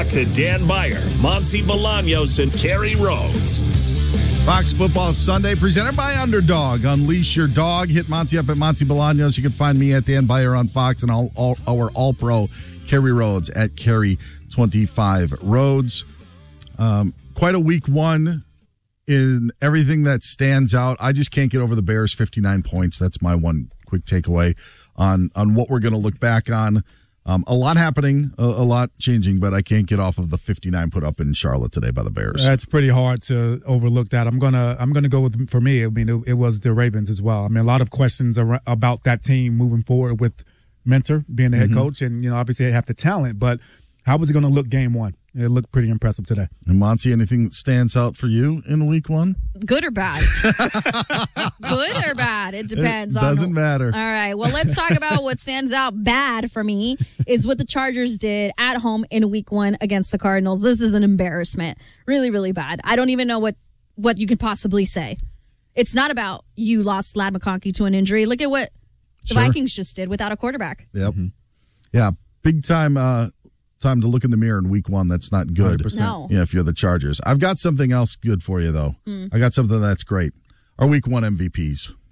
back to Dan Beyer, Monty Bolaños, and Kerry Rhodes. Fox Football Sunday, presented by Underdog. Unleash your dog. Hit Monty up at Monty Bolaños. You can find me at Dan Beyer on Fox and our All-Pro Kerry Rhodes at Kerry25 Rhodes. Quite a week one in everything that stands out. I just can't get over the Bears' 59 points. That's my one quick takeaway on what we're going to look back on. A lot happening, a lot changing, but I can't get off of the 59 put up in Charlotte today by the Bears. That's pretty hard to overlook that. I'm gonna go with, for me, I mean, it was the Ravens as well. I mean, a lot of questions about that team moving forward with Mentor being the head coach, and obviously they have the talent, but how was it going to look game one? It looked pretty impressive today. And Monty, anything that stands out for you in week one? Good or bad? Good or bad? It depends. It doesn't matter. All right. Well, let's talk about what stands out bad for me is what the Chargers did at home in week one against the Cardinals. This is an embarrassment. Really, really bad. I don't even know what you could possibly say. It's not about you lost Ladd McConkey to an injury. Look at what the Vikings just did without a quarterback. Yep. Yeah. Big time time to look in the mirror in week one. That's not good. 100%. No. Yeah, if you're the Chargers. I've got something else good for you, though. I got something that's great. Our week one MVPs.